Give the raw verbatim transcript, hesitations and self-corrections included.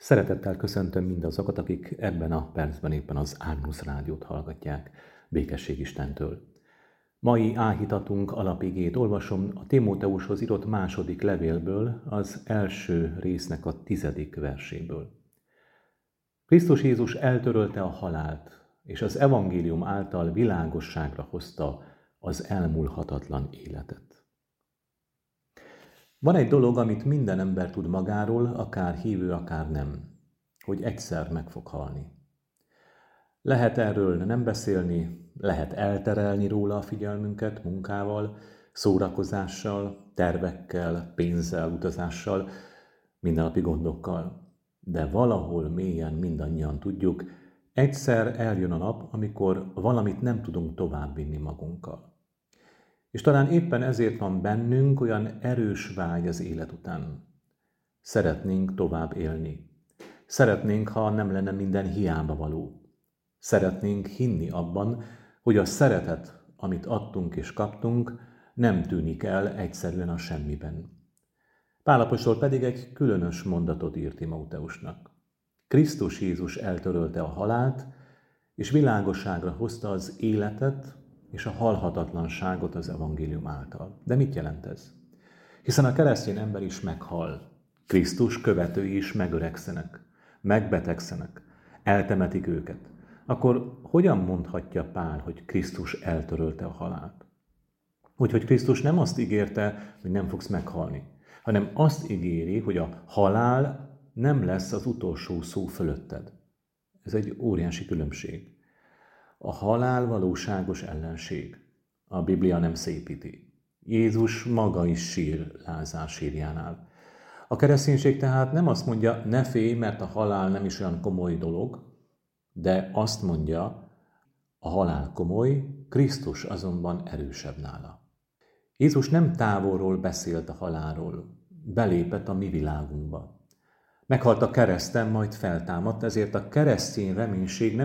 Szeretettel köszöntöm mindazokat, akik ebben a percben éppen az Ágnusz rádiót hallgatják. Békesség Istentől. Mai áhítatunk alapigét olvasom a Timóteushoz írott második levélből, az első résznek a tizedik verséből. Krisztus Jézus eltörölte a halált, és az evangélium által világosságra hozta az elmúlhatatlan életet. Van egy dolog, amit minden ember tud magáról, akár hívő, akár nem, hogy egyszer meg fog halni. Lehet erről nem beszélni, lehet elterelni róla a figyelmünket munkával, szórakozással, tervekkel, pénzzel, utazással, mindennapi gondokkal. De valahol mélyen mindannyian tudjuk, egyszer eljön a nap, amikor valamit nem tudunk továbbvinni magunkkal. És talán éppen ezért van bennünk olyan erős vágy az élet után. Szeretnénk tovább élni. Szeretnénk, ha nem lenne minden hiába való. Szeretnénk hinni abban, hogy a szeretet, amit adtunk és kaptunk, nem tűnik el egyszerűen a semmiben. Pál apostol pedig egy különös mondatot írt Timóteusnak. Krisztus Jézus eltörölte a halált, és világosságra hozta az életet és a halhatatlanságot az evangélium által. De mit jelent ez? Hiszen a keresztény ember is meghal. Krisztus követői is megöregszenek, megbetegszenek, eltemetik őket. Akkor hogyan mondhatja Pál, hogy Krisztus eltörölte a halált? Úgyhogy Krisztus nem azt ígérte, hogy nem fogsz meghalni, hanem azt ígéri, hogy a halál nem lesz az utolsó szó fölötted. Ez egy óriási különbség. A halál valóságos ellenség. A Biblia nem szépíti. Jézus maga is sír Lázár sírjánál. A kereszténység tehát nem azt mondja, ne félj, mert a halál nem is olyan komoly dolog, de azt mondja, a halál komoly, Krisztus azonban erősebb nála. Jézus nem távolról beszélt a halálról, belépett a mi világunkba. Meghalt a kereszten, majd feltámadt, ezért a keresztény reménység nem